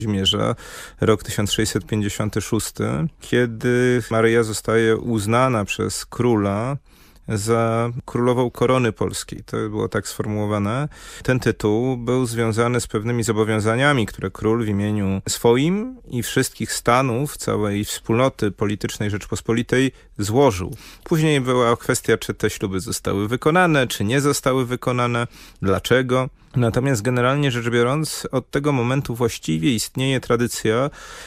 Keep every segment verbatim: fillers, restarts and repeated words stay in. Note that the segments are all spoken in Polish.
Zmierza rok tysiąc sześćset pięćdziesiąty szósty, kiedy Maryja zostaje uznana przez króla za królową korony polskiej. To było tak sformułowane. Ten tytuł był związany z pewnymi zobowiązaniami, które król w imieniu swoim i wszystkich stanów, całej wspólnoty politycznej Rzeczpospolitej złożył. Później była kwestia, czy te śluby zostały wykonane, czy nie zostały wykonane, dlaczego. Natomiast generalnie rzecz biorąc, od tego momentu właściwie istnieje tradycja,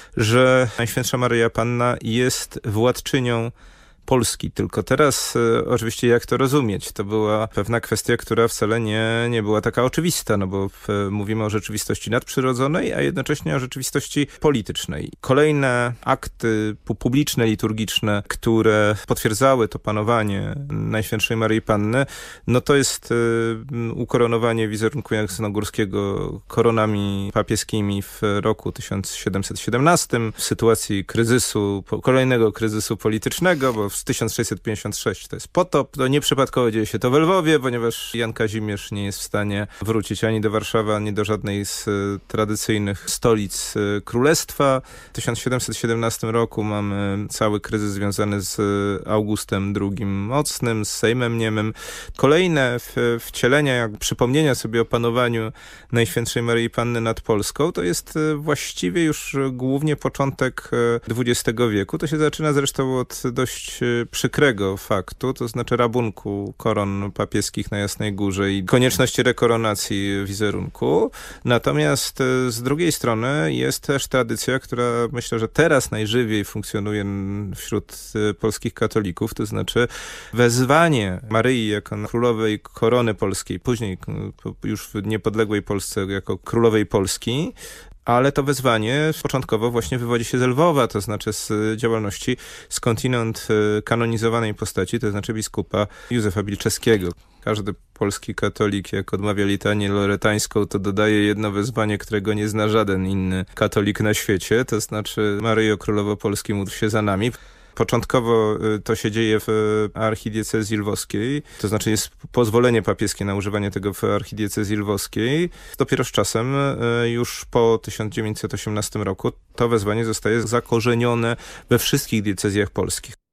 że Najświętsza Maryja Panna jest władczynią Polski. Tylko teraz e, oczywiście jak to rozumieć? To była pewna kwestia, która wcale nie, nie była taka oczywista, no bo e, mówimy o rzeczywistości nadprzyrodzonej, a jednocześnie o rzeczywistości politycznej. Kolejne akty publiczne, liturgiczne, które potwierdzały to panowanie Najświętszej Maryi Panny, no to jest e, ukoronowanie wizerunku jasnogórskiego koronami papieskimi w roku tysiąc siedemset siedemnastym, w sytuacji kryzysu, kolejnego kryzysu politycznego, bo w tysiąc sześćset pięćdziesiąty szósty to jest potop. To nieprzypadkowo dzieje się to we Lwowie, ponieważ Jan Kazimierz nie jest w stanie wrócić ani do Warszawy, ani do żadnej z tradycyjnych stolic królestwa. W tysiąc siedemset siedemnastym roku mamy cały kryzys związany z Augustem drugim Mocnym, z Sejmem Niemym. Kolejne wcielenia, jak przypomnienia sobie o panowaniu Najświętszej Maryi Panny nad Polską, to jest właściwie już głównie początek dwudziestego wieku. To się zaczyna zresztą od dość przykrego faktu, to znaczy rabunku koron papieskich na Jasnej Górze i konieczności rekoronacji wizerunku. Natomiast z drugiej strony jest też tradycja, która myślę, że teraz najżywiej funkcjonuje wśród polskich katolików, to znaczy wezwanie Maryi jako królowej korony polskiej, później już w niepodległej Polsce jako królowej Polski. Ale to wezwanie początkowo właśnie wywodzi się z Lwowa, to znaczy z działalności skądinąd kanonizowanej postaci, to znaczy biskupa Józefa Bilczewskiego. Każdy polski katolik, jak odmawia litanię loretańską, to dodaje jedno wezwanie, którego nie zna żaden inny katolik na świecie, to znaczy Maryjo Królowo Polski, módl się za nami. Początkowo to się dzieje w archidiecezji lwowskiej, to znaczy jest pozwolenie papieskie na używanie tego w archidiecezji lwowskiej. Dopiero z czasem, już po tysiąc dziewięćset osiemnastym roku, to wezwanie zostaje zakorzenione we wszystkich diecezjach polskich.